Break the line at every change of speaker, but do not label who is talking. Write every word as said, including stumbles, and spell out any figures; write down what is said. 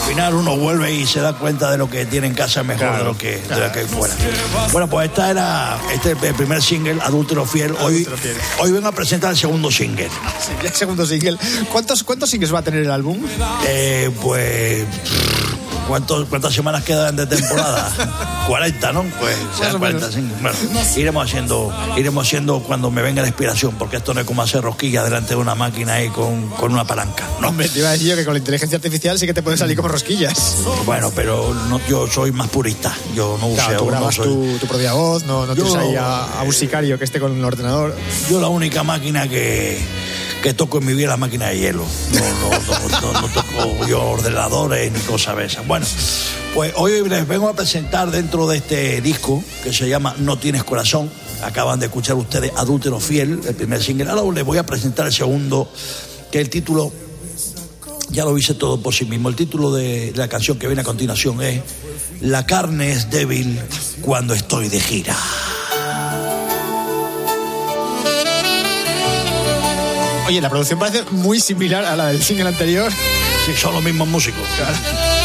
final uno vuelve y se da cuenta de lo que tiene en casa mejor claro, de lo que, claro. de lo que hay fuera. Bueno, pues esta era este es el primer single, Adúltero Fiel. Hoy, Adúltero Fiel. Hoy vengo a presentar el segundo single.
Sí, el segundo single. ¿Cuántos, ¿Cuántos singles va a tener el álbum?
Eh, pues... ¿Cuántos, ¿Cuántas semanas quedan de temporada? cuarenta, ¿no? Pues sean cuarenta, sí. Bueno, iremos haciendo, iremos haciendo cuando me venga la inspiración, porque esto no es como hacer rosquillas delante de una máquina ahí con, con una palanca, ¿no?
Hombre, te iba a decir yo que con la inteligencia artificial sí que te pueden salir como rosquillas.
Bueno, pero no, yo soy más purista. Yo no uso.
Claro, tú grabas
no soy...
tu, tu propia voz, no, no tienes ahí a, a un sicario que esté con un ordenador.
Yo la única máquina que... que toco en mi vida es la máquina de hielo. No, no, no, no, no toco yo ordenadores ni cosas de esas. Bueno, pues hoy les vengo a presentar dentro de este disco que se llama No Tienes Corazón. Acaban de escuchar ustedes Adúltero Fiel, el primer single. Ahora les voy a presentar el segundo, que el título ya lo dice todo por sí mismo. El título de la canción que viene a continuación es La carne es débil cuando estoy de gira.
Oye, la producción parece muy similar a la del single anterior.
Sí, son los mismos músicos.
Claro.